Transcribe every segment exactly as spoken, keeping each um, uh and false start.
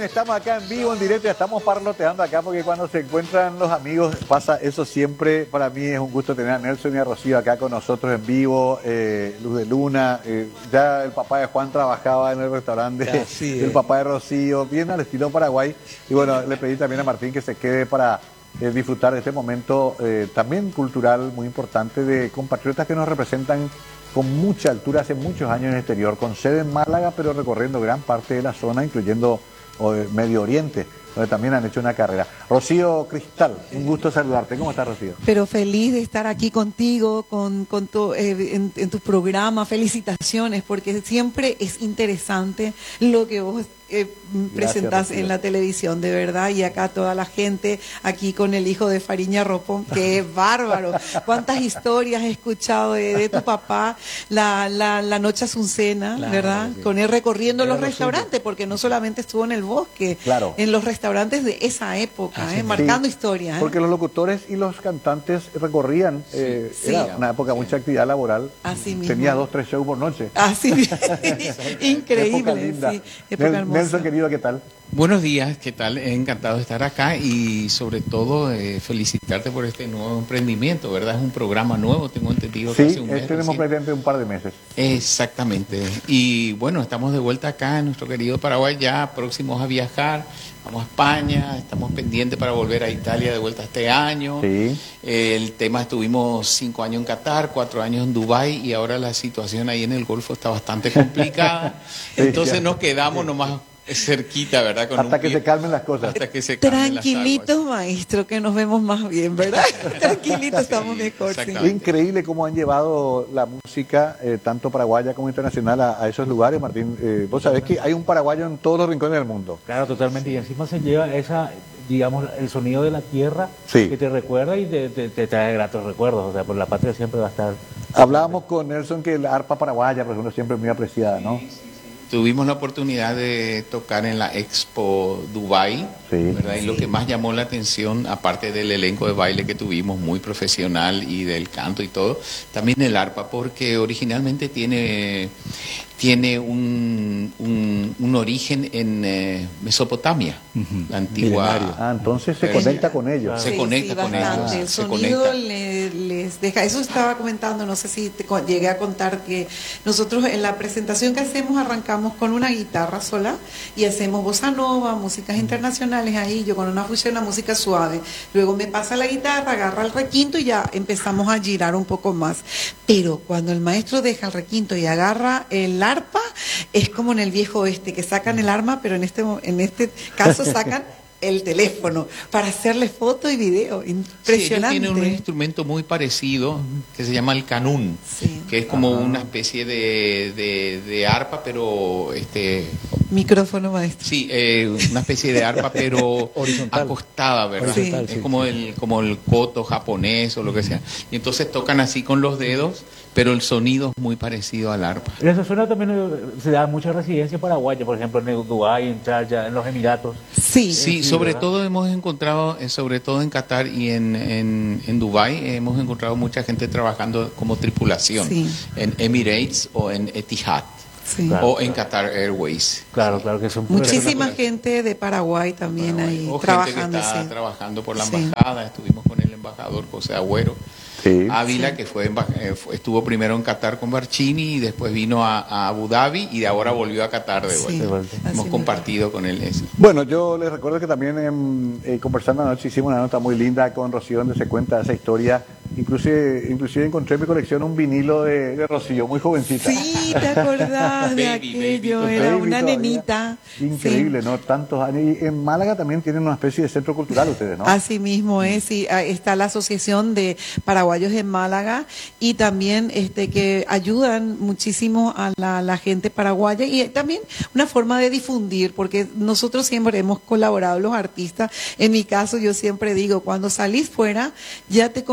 estamos acá en vivo, en directo, ya estamos parloteando acá porque cuando se encuentran los amigos pasa eso siempre. Para mí es un gusto tener a Nelson y a Rocío acá con nosotros en vivo, eh, Luz de Luna, eh, ya el papá de Juan trabajaba en el restaurante del papá de Rocío, bien al estilo Paraguay, y bueno, le pedí también a Martín que se quede para eh, disfrutar de este momento eh, también cultural muy importante de compatriotas que nos representan con mucha altura hace muchos años en el exterior, con sede en Málaga, pero recorriendo gran parte de la zona, incluyendo eh, Medio Oriente, donde también han hecho una carrera. Rocío Cristal, un gusto saludarte. ¿Cómo estás, Rocío? Pero feliz de estar aquí contigo, con, con tu, eh, en, en tu programa. Felicitaciones, porque siempre es interesante lo que vos eh, presentás en la televisión, de verdad. Y acá toda la gente, aquí con el hijo de Fariña Ropón, que es bárbaro. Cuántas historias he escuchado de, de tu papá, la, la, la noche azucena, claro, ¿verdad? Sí. Con él recorriendo los restaurantes, porque no solamente estuvo en el bosque, claro, en los restaurantes de esa época, eh, marcando sí, historia. ¿eh? Porque los locutores y los cantantes recorrían, eh, sí, era sí, una época, sí, mucha actividad laboral. Así mismo. Tenía dos, tres shows por noche. Así mismo. Increíble. Época linda. Sí, época hermosa. Nelson, querido, ¿qué tal? Buenos días, ¿qué tal? Encantado de estar acá y sobre todo eh, felicitarte por este nuevo emprendimiento, ¿verdad? Es un programa nuevo, tengo entendido. Sí, que hace un mes, tenemos prácticamente un par de meses. Exactamente. Y bueno, estamos de vuelta acá en nuestro querido Paraguay, ya próximos a viajar. Vamos a España, estamos pendientes para volver a Italia de vuelta este año. Sí. Eh, el tema, estuvimos cinco años en Qatar, cuatro años en Dubái y ahora la situación ahí en el Golfo está bastante complicada. Sí, entonces ya nos quedamos nomás cerquita, ¿verdad? Con hasta un que pie, se calmen las cosas. Hasta que se calmen Tranquilitos, las aguas. Maestro, que nos vemos más bien, ¿verdad? Tranquilitos, estamos sí, mejor. Sí. Increíble cómo han llevado la música, eh, tanto paraguaya como internacional, a, a esos lugares, Martín. Eh, vos sabés que hay un paraguayo en todos los rincones del mundo. Claro, totalmente. Y encima se lleva esa, digamos, el sonido de la tierra, sí, que te recuerda y te, te, te trae gratos recuerdos. O sea, por la patria siempre va a estar. Hablábamos con Nelson que la arpa paraguaya, por ejemplo, siempre es muy apreciada, ¿no? Sí, sí. Tuvimos la oportunidad de tocar en la Expo Dubai, sí, ¿verdad? Y lo que más llamó la atención, aparte del elenco de baile que tuvimos, muy profesional, y del canto y todo, también el arpa, porque originalmente tiene, tiene un, un, un origen en eh, Mesopotamia, uh-huh, la antigua. Ah, entonces se conecta con ellos. Se sí, conecta sí, con bastante. ellos. El sonido le, les deja. Eso estaba comentando, no sé si te llegué a contar que nosotros en la presentación que hacemos arrancamos con una guitarra sola y hacemos bossa nova, músicas internacionales ahí, yo con una fusión, una música suave. Luego me pasa la guitarra, agarra el requinto y ya empezamos a girar un poco más. Pero cuando el maestro deja el requinto y agarra el arpa, es como en el viejo oeste, que sacan el arma, pero en este, en este caso sacan el teléfono para hacerle foto y video. Impresionante. Sí, ellos tienen un instrumento muy parecido que se llama el canún, sí, que es como uh-huh, una especie de, de, de arpa, pero este micrófono, maestro. Sí, eh, una especie de arpa, pero horizontal, acostada, ¿verdad? Sí. Es como el como el koto japonés o lo que sea. Y entonces tocan así con los dedos, pero el sonido es muy parecido al arpa. En esa zona también se da mucha residencia paraguaya, por ejemplo, en Dubái, en Sharjah, en los Emiratos. Sí, sí, sobre ¿verdad? todo hemos encontrado, sobre todo en Qatar y en, en, en Dubái, hemos encontrado mucha gente trabajando como tripulación, sí, en Emirates o en Etihad. Sí. Claro, o en Qatar Airways. Claro, claro que son muchísima gente de Paraguay también Paraguay. ahí o trabajando. Gente que está sí. trabajando por la sí. embajada, estuvimos con el embajador José Agüero. Sí. Ávila, sí, que fue, estuvo primero en Qatar con Barcini y después vino a, a Abu Dhabi y de ahora volvió a Qatar de vuelta. Sí, hemos compartido con él eso. Bueno, yo les recuerdo que también eh, conversando anoche hicimos una nota muy linda con Rocío donde se cuenta esa historia. Inclusive, inclusive encontré en mi colección un vinilo de, de Rocío, muy jovencita. Sí, te acordás de baby, aquello, baby, era baby una todavía. Nenita. Increíble, sí, ¿no? Tantos años. Y en Málaga también tienen una especie de centro cultural ustedes, ¿no? Así mismo es, y está la Asociación de Paraguayos en Málaga y también este que ayudan muchísimo a la, la gente paraguaya y también una forma de difundir, porque nosotros siempre hemos colaborado los artistas. En mi caso yo siempre digo, cuando salís fuera ya te convertís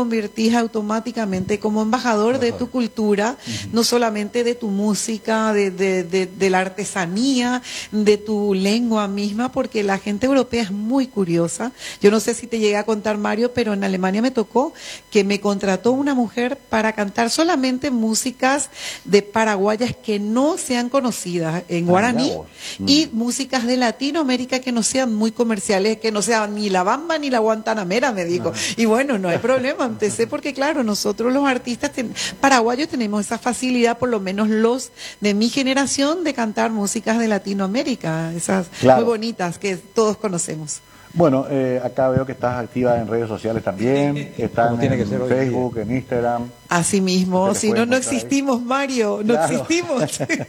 sentís automáticamente como embajador de tu cultura, uh-huh. no solamente de tu música, de, de, de, de la artesanía, de tu lengua misma, porque la gente europea es muy curiosa. Yo no sé si te llegué a contar, Mario, pero en Alemania me tocó que me contrató una mujer para cantar solamente músicas de paraguayas que no sean conocidas en guaraní mm. y músicas de Latinoamérica que no sean muy comerciales, que no sean ni la bamba ni la guantanamera, me dijo. Ah. Y bueno, no hay problema, empecé porque claro, nosotros los artistas ten, paraguayos tenemos esa facilidad, por lo menos los de mi generación, de cantar músicas de Latinoamérica, esas claro. muy bonitas que todos conocemos. Bueno, eh, acá veo que estás activa en redes sociales también, estás en, en Facebook, en Instagram. Así mismo, si no, no existimos, ahí. Mario, no claro. existimos.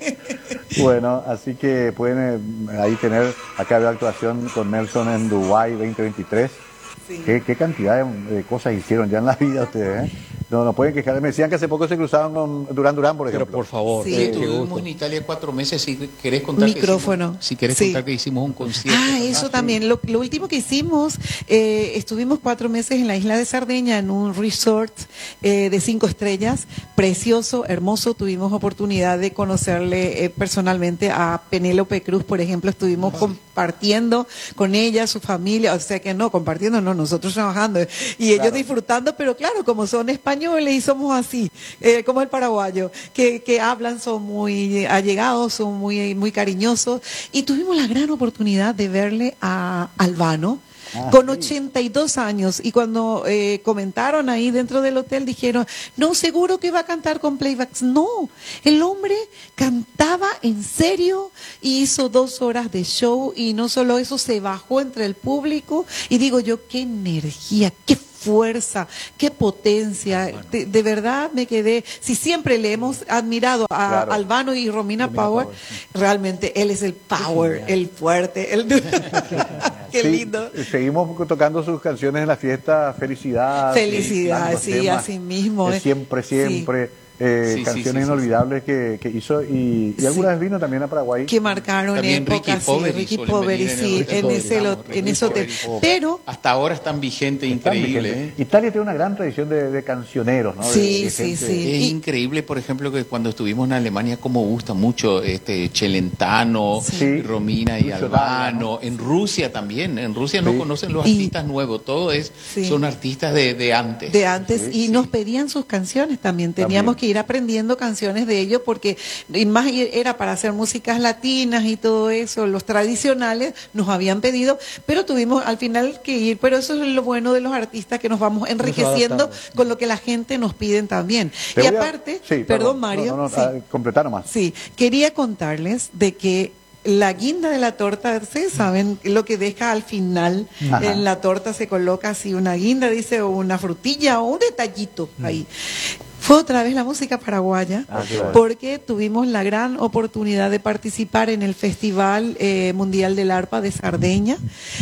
Bueno, así que pueden eh, ahí tener, acá veo actuación con Nelson en Dubái veinte veintitrés. Sí. ¿Qué, qué cantidad de, de cosas hicieron ya en la vida ustedes, ¿eh? No, no pueden quejar. Me decían que hace poco se cruzaron con Durán Durán, por ejemplo. Pero por favor. Sí, sí estuvimos en Italia cuatro meses. Si querés contar Micrófono. Que hicimos, si querés sí. contar que hicimos un concierto. Ah, eso ah, también. Sí. Lo, lo último que hicimos, eh, estuvimos cuatro meses en la isla de Sardeña, en un resort eh, de cinco estrellas, precioso, hermoso. Tuvimos oportunidad de conocerle eh, personalmente a Penélope Cruz, por ejemplo. Estuvimos oh. compartiendo con ella, su familia. O sea que no, compartiendo, no, nosotros trabajando. Y ellos claro. disfrutando, pero claro, como son españoles, y somos así, eh, como el paraguayo, que, que hablan, son muy allegados, son muy, muy cariñosos, y tuvimos la gran oportunidad de verle a Albano, Ah, con ochenta y dos años, y cuando eh, comentaron ahí dentro del hotel dijeron, no, seguro que va a cantar con playbacks. No, el hombre cantaba en serio y hizo dos horas de show, y no solo eso, se bajó entre el público, y digo yo, qué energía, qué fuerza, qué potencia, bueno. de, de verdad me quedé, si siempre le hemos admirado a claro. Albano y Romina, Romina Power, Power sí. realmente él es el power, el fuerte, el qué sí, lindo. Seguimos tocando sus canciones en la fiesta, Felicidad. Felicidad, sí, sí así mismo. Siempre, siempre. Sí. Eh, sí, canciones sí, sí, inolvidables sí. Que, que hizo y, y alguna sí. vez vino también a Paraguay. Que marcaron también época, Ricky Poveri, sí, Ricky Poveri, sí, en, en ese, lo, en ese hotel. Pero hasta ahora están vigentes, increíble. Vigente. ¿eh? Italia tiene una gran tradición de, de cancioneros, ¿no? Sí, de, de sí, gente. sí. Es y, increíble, por ejemplo, que cuando estuvimos en Alemania, como gusta mucho este Celentano, sí. Romina y Albano. ¿No? En Rusia también. En Rusia sí. no conocen los artistas y, nuevos, todo es sí. son artistas de, de antes. De antes, sí, y sí. nos pedían sus canciones también. Teníamos también. que ir aprendiendo canciones canciones de ellos, porque y más era para hacer músicas latinas y todo eso, los tradicionales nos habían pedido, pero tuvimos al final que ir, pero eso es lo bueno de los artistas, que nos vamos enriqueciendo con lo que la gente nos piden también. Te y aparte, a... sí, perdón, perdón Mario, no, no, no, sí, a completar nomás. Sí, quería contarles de que la guinda de la torta, ustedes saben lo que deja al final. Ajá. En la torta se coloca así una guinda, dice, o una frutilla o un detallito mm. ahí. Fue otra vez la música paraguaya, ah, claro. porque tuvimos la gran oportunidad de participar en el Festival eh, Mundial del Arpa de Sardeña,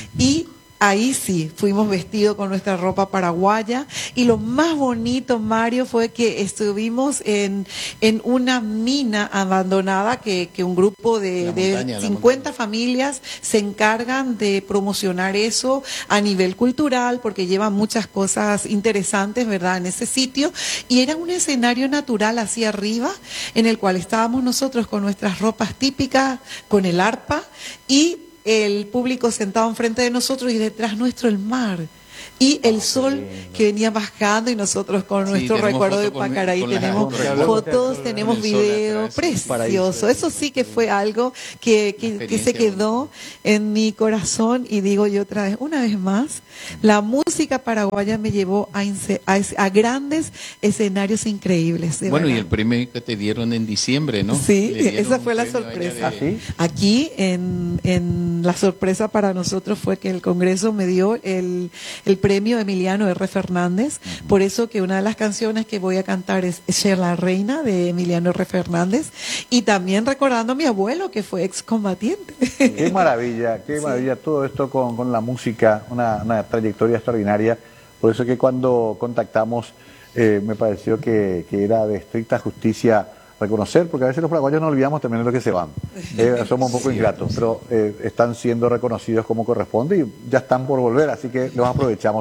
y ahí sí, fuimos vestidos con nuestra ropa paraguaya, y lo más bonito, Mario, fue que estuvimos en, en una mina abandonada que, que un grupo de, montaña, de cincuenta familias se encargan de promocionar eso a nivel cultural, porque llevan muchas cosas interesantes, ¿verdad?, en ese sitio, y era un escenario natural hacia arriba, en el cual estábamos nosotros con nuestras ropas típicas, con el arpa, y el público sentado enfrente de nosotros y detrás nuestro el mar. Y el sol que venía bajando, y nosotros con sí, nuestro recuerdo de Pacaraí con, con tenemos fotos, tenemos videos, precioso. Eso sí que fue algo que, que, que se quedó en mi corazón, y digo yo otra vez, una vez más, la música paraguaya me llevó a, a, a grandes escenarios increíbles. Bueno, verdad. Y el premio que te dieron en diciembre, ¿no? Sí, esa fue la sorpresa. De... ¿Sí? Aquí, en, en la sorpresa para nosotros fue que el Congreso me dio el, el premio Emiliano R. Fernández, uh-huh. por eso que una de las canciones que voy a cantar es Ser la Reina, de Emiliano R. Fernández, y también recordando a mi abuelo, que fue excombatiente. Qué maravilla, qué sí. maravilla todo esto con, con la música, una, una trayectoria extraordinaria. Por eso que cuando contactamos eh, me pareció que, que era de estricta justicia reconocer, porque a veces los paraguayos nos olvidamos también de lo que se van. Eh, somos un poco sí, ingratos, sí. pero eh, están siendo reconocidos como corresponde y ya están por volver, así que los aprovechamos.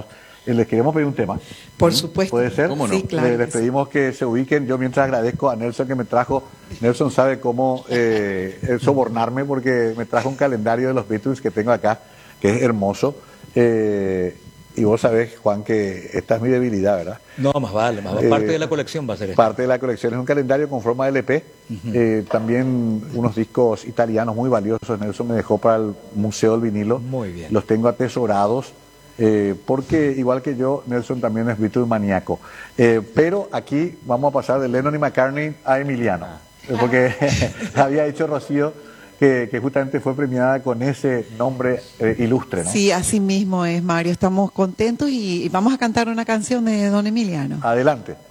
les queremos pedir un tema. Por supuesto. ¿Puede ser? ¿Cómo no? Sí, claro. Les, les pedimos que se ubiquen. Yo mientras agradezco a Nelson que me trajo, Nelson sabe cómo eh, sobornarme porque me trajo un calendario de los Beatles que tengo acá, que es hermoso. Eh, y vos sabés, Juan, que esta es mi debilidad, ¿verdad? No, más vale, más vale. Eh, Parte de la colección va a ser esto. Parte de la colección es un calendario con forma de L P. Uh-huh. eh, también unos discos italianos muy valiosos. Nelson me dejó para el Museo del Vinilo. Muy bien. Los tengo atesorados. Eh, porque igual que yo, Nelson también es Beatle maníaco. Eh, pero aquí vamos a pasar de Lennon y McCartney a Emiliano. Ah. Porque había hecho Rocío que, que justamente fue premiada con ese nombre eh, ilustre, ¿no? Sí, así mismo es, Mario. Estamos contentos y vamos a cantar una canción de don Emiliano. Adelante.